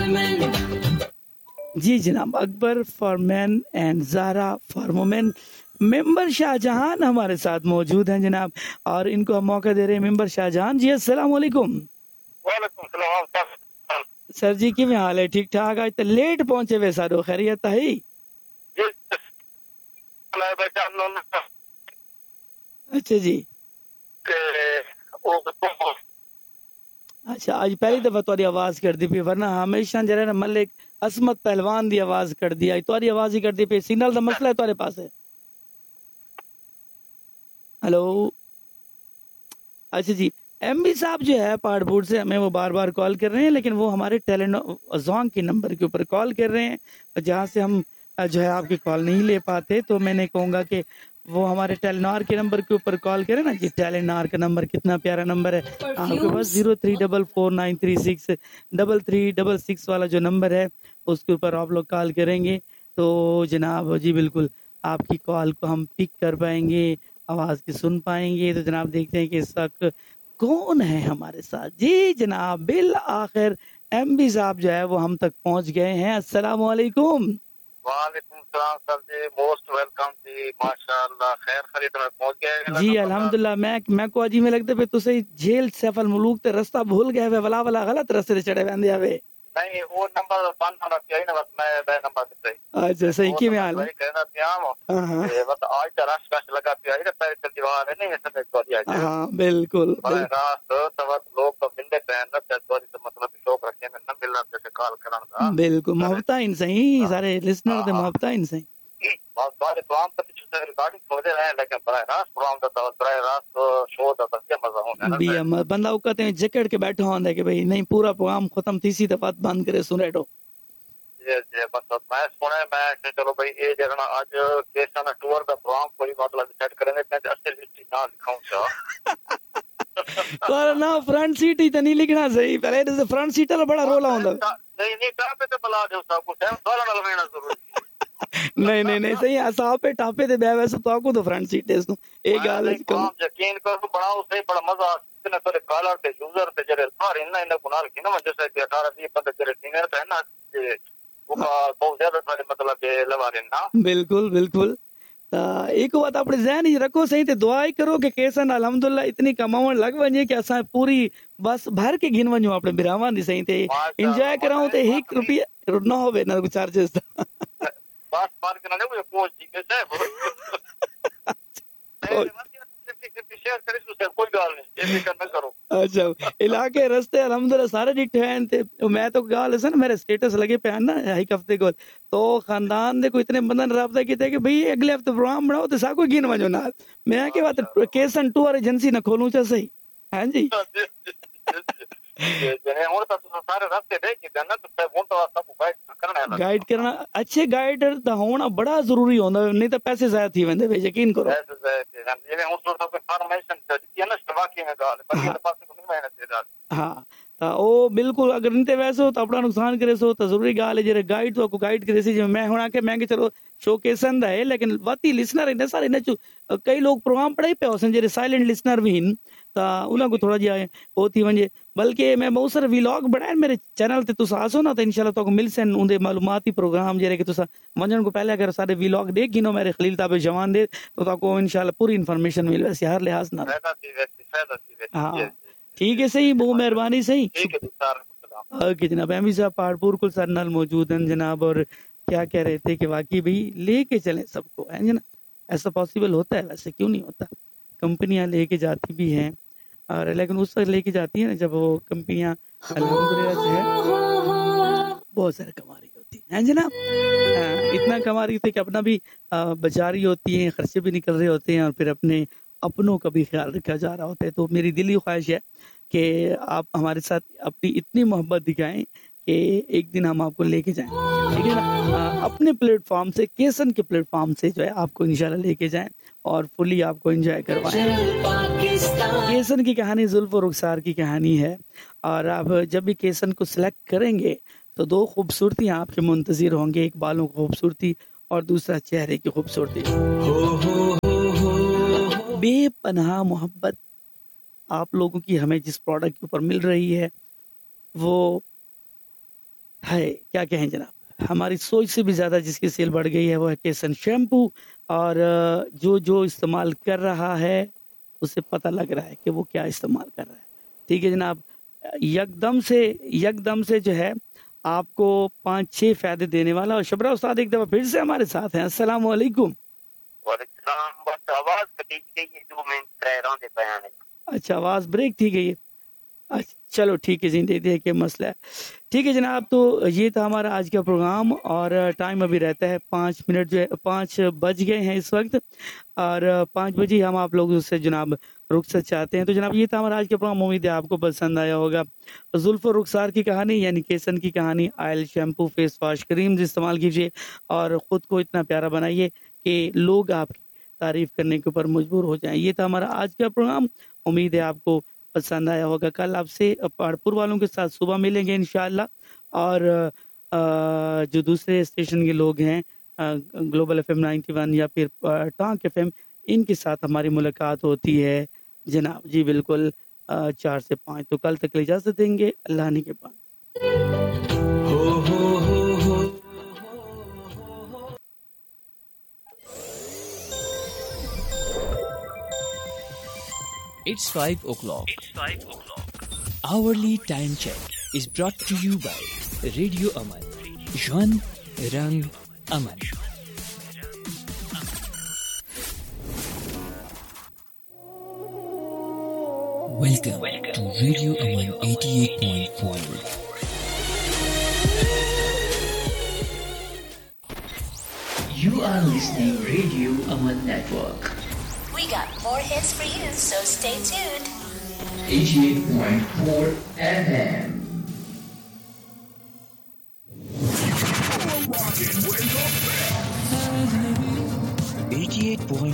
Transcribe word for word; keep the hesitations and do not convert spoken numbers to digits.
जी जनाब, Akbar for man and Zaara for women member Shah Jahan हमारे साथ मौजूद हैं जनाब, और इनको हम मौका दे रहे हैं। मेंबर शाहजहान जी, अस्सलाम वालेकुम। वालेकुम सलाम सर जी, किवें हाल है? ठीक ठाक? आज तो लेट पहुंचे वे सारो, खैरियत है? अच्छा जी, अच्छा आज पहली दफा तुहारी आवाज कर दी पी, वरना हमेशा जरा ना मलिक असमत पहलवान दी आवाज कर दी, आज तुहारी आवाज ही कर दी पी। सिग्नल का मसला है तुम्हारे पास है? हेलो, अच्छा जी, एमबी साहब जो है पहाड़पुर से हमें वो बार बार कॉल कर रहे हैं, लेकिन वो हमारे टैलेंट जोंग के नंबर के ऊपर कॉल कर रहे हैं, जहाँ से हम जो है आपकी कॉल नहीं ले पाते। तो मैंने कहूँगा कि वो हमारे टेलीनॉर के नंबर के ऊपर कॉल करें ना जी। टेलीनॉर का नंबर कितना प्यारा नंबर है आपके पास, zero three double four nine three six double three double six वाला जो नंबर है, उसके ऊपर आप लोग कॉल करेंगे तो जनाब जी बिल्कुल आपकी कॉल को हम पिक कर पाएंगे, आवाज़ की सुन पाएंगे। तो जनाब देखते हैं कि इस वक्त कौन है हमारे साथ। जी जनाब, बिल आखिर एमबी साहब जो है वो हम तक पहुंच गए हैं। अस्सलाम वालेकुम। वालेकुम सलाम सर जी, मोस्ट वेलकम जी, माशाअल्लाह खैर खरीद में पहुंच गए जी अल्हम्दुलिल्लाह। मैं मैं को अजी में लगता है तू सही झेल सैफल मुलूक ते रास्ता भूल गए वे, वला वला गलत रास्ते ते चढ़े वेंदे आवे। नहीं वो नंबर बंद होना चाहिए ना, बस मैं बे नंबर से सही। अच्छा सही, की हाल है? कहना प्याम हां हां ये बस आज तो रश रश लगा पिया है, पैर चल दीवार है नहीं ऐसे तो दिया है। हां बिल्कुल बड़ा रात तब लोग तो मिलते हैं ना, सॉरी तो मतलब शौक रखे में ना मिलना जैसे कॉल करन दा बिल्कुल मोहब्बत इन सही, सारे लिसनर दे मोहब्बत इन सही। बहुत सारे प्रोग्राम पर कुछ रिकॉर्डिंग हो रहे हैं, लेकिन बड़ा रात प्रोग्राम दा तो बड़ा रात शो दा तो मजा होना है ना। भी हम बंदा उकते में जकड़ के बैठा होंदा कि भाई नहीं पूरा प्रोग्राम खत्म थी सी तो बात बंद करे सुने तो। जी जी बस मैं सुने मैं चलो भाई ये जरा आज केसा ना टूर दा प्रोग्राम कोई मतलब सेट करेंगे, मैं असली लिस्ट ना लिखाऊं सा पर ना फ्रंट सीट ही तो नहीं लिखना सही, पहले तो फ्रंट सीट वाला बड़ा रोला होंदा। नहीं नहीं टापे ते बला दो सब कुछ है, सारा ना लेना जरूरी नहीं नहीं नहीं सही है, साहब पे टापे ते बे वैसे तो आपको तो फ्रंट सीट है इसको एक गाल है कम यकीन करो बनाओ सही, बड़ा मजा इतने सारे कॉलर ते यूजर ते जरे सारे इन्ना इन्ना गुनाह की ना जैसे कि अठारह बीस बंदे जरे सिंगर है ना, ये वो बहुत ज्यादा सारे मतलब ये लगा रहे ना। बिल्कुल बिल्कुल। एक बात अपने जहन ही रखो सही, ते दुआ ही करो कि केसन अल्हम्दुलिल्लाह इतनी कमावण लग वने कि असा पूरी बस भर के गिन वनो अपने बिरावां दी सही, ते एंजॉय कराऊं ते एक रुपया ना होवे ना चार्जेस दा बस पार करना नहीं मुझे कोच जी के साहब शेयर करे उससे कोई गाल नहीं, ये करना करो। अच्छा इलाके रस्ते अल्हम्दुलिल्लाह सारे डिठे हैं ते मैं तो गाल है ना मेरे स्टेटस लगे पे ना एक हफ्ते को, तो खानदान दे को इतने बंदन राब्ता कीते कि भाई अगले हफ्ते प्रोग्राम बनाओ ते सा कोई गिन वजो नाल मैं के बात केसन टूर एजेंसी ना खोलूं चा सही। हां जी जने और तो सारे रास्ते दे कि ना तो वो तो सब गाइड करना है, गाइड करना अच्छे गाइडर दा होना बड़ा जरूरी होंदा, नहीं तो पैसे जाया थी वेंदे वे, यकीन करो पैसे जाया थी ये उस तो फॉर्मेशन दी ना वाकई में गाल पर ये पास को नहीं मेहनत है। हां तो ओ बिल्कुल अगर नहीं वैसे हो तो अपना नुकसान करे सो तो जरूरी गाल है जरे गाइड तो को गाइड करे सी। मैं हुणा के मैं के चलो शोकेसन दा है, लेकिन वाती लिसनर है सारे ने कई लोग प्रोग्राम पढ़ाई पे होसन जरे साइलेंट लिसनर भी इन ता उना को थोड़ा जिया होती वंजे, बल्कि मैं बहुत सारे व्लॉग बनाए मेरे चैनल ते तुस आसो ना तो इंशाल्लाह तो मिल सन उनदे मालूमाती प्रोग्राम जरे कि तुस वंजन को पहले अगर सारे व्लॉग देख गिनो मेरे खलील ताबे जवान दे तो ताको इंशाल्लाह पूरी इंफॉर्मेशन मिल वैसे हर लिहाज ना। हां ठीक है सही, बहुत मेहरबानी सही। ठीक है सर, ओके जनाब, एमी साहब पहाड़पुर को सर नाल मौजूद हैं जनाब, और क्या कह रहे थे कि वाकई भाई लेके चलें सबको है ना, ऐसा पॉसिबल होता है वैसे क्यों नहीं होता, कंपनियां लेके जाती भी हैं और लेकिन उस वक्त लेके जाती है ना जब वो कंपनियां अल्हम्दुलिल्लाह जो है बहुत सारे कमा रही होती है जनाब, इतना कमा रही थी कि अपना भी बचा रही होती है, खर्चे भी निकल रहे होते हैं और फिर अपने अपनों का भी ख्याल रखा जा रहा होता है। तो मेरी दिली ख्वाहिश है कि आप हमारे साथ अपनी इतनी मोहब्बत दिखाएं कि एक दिन हम आपको लेके जाएं, ठीक है ना, अपने प्लेटफॉर्म से केसन के प्लेटफॉर्म से जो है आपको इंशाल्लाह लेके जाएं और फुली आपको एंजॉय करवाएं। केसन की कहानी जुल्फ और रुखसार की कहानी है, और आप जब भी केसन को सिलेक्ट करेंगे तो दो खूबसूरतियां आपके मुंतजिर होंगे, एक बालों की खूबसूरती और दूसरा चेहरे की खूबसूरती। बेपनाह मोहब्बत आप लोगों की हमें जिस प्रोडक्ट के ऊपर मिल रही है वो है क्या कहें जनाब, हमारी सोच से भी ज़्यादा जिसकी सेल बढ़ गई है वो है केसन शैम्पू, और जो जो इस्तेमाल कर रहा है उसे पता लग रहा है कि वो क्या इस्तेमाल कर रहा है। ठीक है जनाब, यकदम से यकदम से जो है आपको पाँच छः फ़ायदे देने वाला। और शबरा उस्ताद एक दफ़ा फिर से हमारे साथ हैं। अस्सलाम वालेकुम। अच्छा, आवाज़ ब्रेक थी गई है। अच्छा चलो ठीक है जी, देखते हैं क्या मसला है। ठीक है जनाब, तो ये था हमारा आज का प्रोग्राम, और टाइम अभी रहता है पाँच मिनट जो है पाँच बज गए हैं इस वक्त, और पाँच बजे हम आप लोगों से जनाब रुखसत चाहते हैं। तो जनाब ये था हमारा आज का प्रोग्राम, उम्मीद है आपको पसंद आया होगा। जुल्फ और रुखसार की कहानी यानी केसन की कहानी, oil, shampoo, face wash, cream इस्तेमाल कीजिए और ख़ुद को इतना प्यारा बनाइए कि लोग आपकी तारीफ करने के ऊपर मजबूर हो जाएं। ये था हमारा आज का प्रोग्राम, उम्मीद है आपको पसंद आया होगा। कल आपसे पहाड़पुर वालों के साथ सुबह मिलेंगे इंशाल्लाह, और जो दूसरे स्टेशन के लोग हैं global F M ninety one या फिर टांक एफ एम, इनके साथ हमारी मुलाकात होती है जनाब जी बिल्कुल चार से पाँच। तो कल तक इजाजत देंगे, अल्लाह ने के बाद। हो हो हो हो It's five o'clock. It's five o'clock. Hourly time check is brought to you by Radio Aman. Juan Rang Aman. Welcome, Welcome to Radio Aman eighty-eight point four. You are listening Radio Aman Network. We got more hits for you, so stay tuned. eighty-eight point four F M. eighty-eight point four